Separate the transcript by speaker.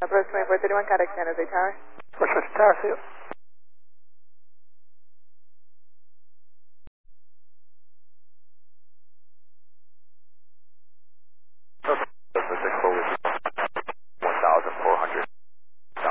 Speaker 1: Approach 2431, contact San Jose Tower.
Speaker 2: Portsmouth Tower, see you.